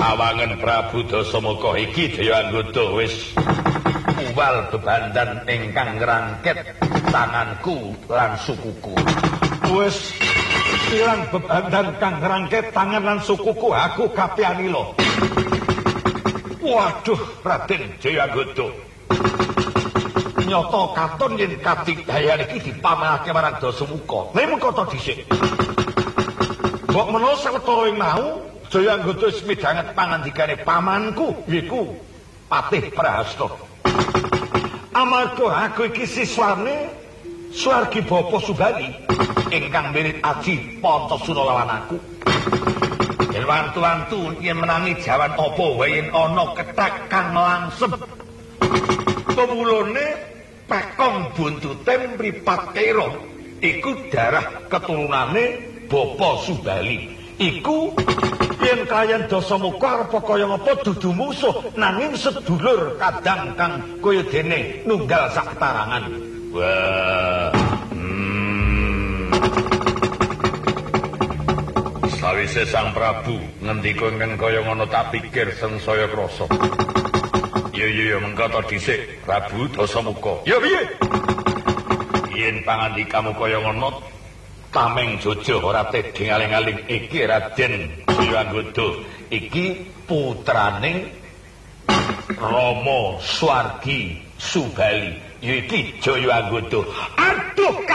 Sawangen Prabu Dasamuka iki Jaya Anggada wis uwal bebandan ingkang ngrangket tanganku lan sukuku. Wis ilang bebandan kang ngrangket tangan lan sukuku, aku kapianila. Waduh, Raden Jaya Anggada. Nyata katon yen kadigdayan iki dipamerake marang Dasamuka. Nek mengko to dhisik. Mbok menawa sawetara ing mau Jaya Anggada wis midhanget pangandikane pamanku yiku Patih Prahasta. Amarga aku iki siswane Suwargi Bapa Subali ingkang mirip aji Pantasura lawan aku. Yen wantu-wantu yen menangi jawan apa wae yen ana kethek kang langsep. Pemulane pekong buntute mripat kira iku darah keturunane Bapa Subali. Iku yen kaliyan Dasamuka arep kaya ngapa dudu musuh nanging sedulur kadang kang kaya dene nunggal sak tarangan. Wah. Sawise Sang Prabu ngendika ingkang kaya ngono tak pikir sansaya krasa. Ya mengko to dhisik Prabu Dasamuka. Ya piye? Yen pangandikamu kaya ngono tameng jojo ora teding aling-aling iki Raden Jaya Anggada iki putrane Rama Suwargi Subali iki Jaya Anggada. Aduh